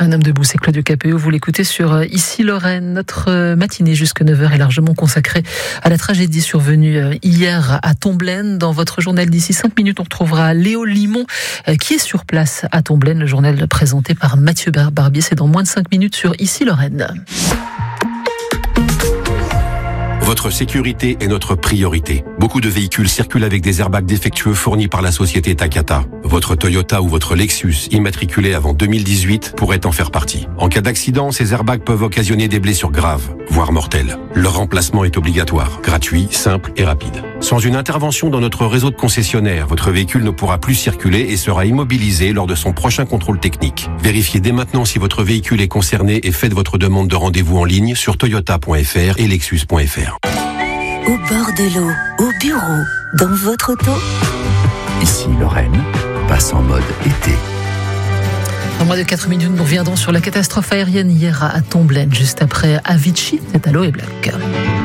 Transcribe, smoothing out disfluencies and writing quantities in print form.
Un homme debout, c'est Claudio Capéo. Vous l'écoutez sur Ici Lorraine. Notre matinée jusqu'à 9h est largement consacrée à la tragédie survenue hier à Tomblaine. Dans votre journal d'ici 5 minutes, on retrouvera Léo Limon qui est sur place à Tomblaine. Le journal présenté par Mathieu Barbier. C'est dans moins de 5 minutes sur Ici Lorraine. Votre sécurité est notre priorité. Beaucoup de véhicules circulent avec des airbags défectueux fournis par la société Takata. Votre Toyota ou votre Lexus, immatriculé avant 2018, pourrait en faire partie. En cas d'accident, ces airbags peuvent occasionner des blessures graves, voire mortelles. Leur remplacement est obligatoire, gratuit, simple et rapide. Sans une intervention dans notre réseau de concessionnaires, votre véhicule ne pourra plus circuler et sera immobilisé lors de son prochain contrôle technique. Vérifiez dès maintenant si votre véhicule est concerné et faites votre demande de rendez-vous en ligne sur toyota.fr et lexus.fr. Au bord de l'eau, au bureau, dans votre auto. Ici Lorraine passe en mode été. En moins de 4 minutes, nous reviendrons sur la catastrophe aérienne hier à Tomblaine, juste après Avicii, c'est à l'eau et Black.